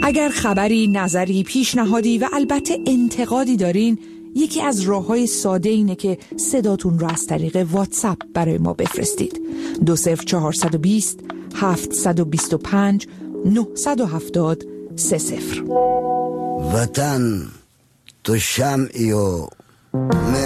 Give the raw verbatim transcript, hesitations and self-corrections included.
اگر خبری، نظری، پیشنهادی و البته انتقادی دارین، یکی از راه‌های ساده اینه که صداتون رو از طریق واتساپ برای ما بفرستید. دو صفر چهارصد و بیست هفتصد و بیست و پنج نهصد و هفتاد سه صفر. وطن تو شمعی و